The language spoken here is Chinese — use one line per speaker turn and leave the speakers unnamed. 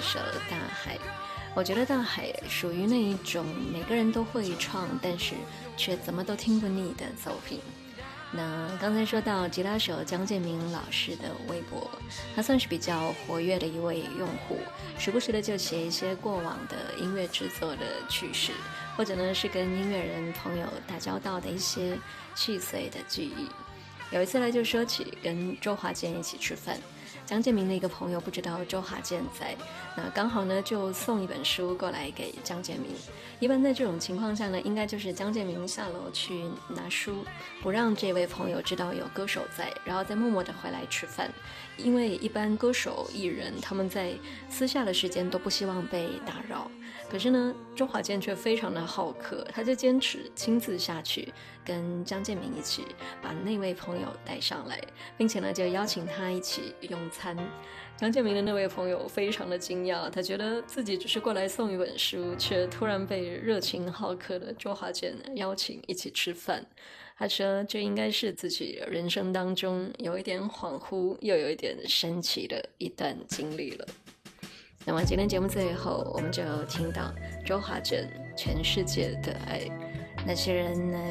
首《大海》。我觉得《大海》属于那一种每个人都会唱，但是却怎么都听不腻的作品。那刚才说到吉他手江建民老师的微博，他算是比较活跃的一位用户，时不时的就写一些过往的音乐制作的趣事，或者呢是跟音乐人朋友打交道的一些细碎的记忆。有一次呢就说起跟周华健一起吃饭，江建民的一个朋友不知道周华健在，那刚好呢就送一本书过来给江建民。一般在这种情况下呢，应该就是江建民下楼去拿书，不让这位朋友知道有歌手在，然后再默默的回来吃饭。因为一般歌手艺人他们在私下的时间都不希望被打扰，可是呢周华健却非常的好客，他就坚持亲自下去跟江建民一起把那位朋友带上来，并且呢就邀请他一起用餐。江建民的那位朋友非常的惊讶，他觉得自己只是过来送一本书，却突然被热情好客的周华健邀请一起吃饭。他说这应该是自己人生当中有一点恍惚又有一点神奇的一段经历了。那么今天节目最后我们就听到周华健《全世界的爱》。那些人呢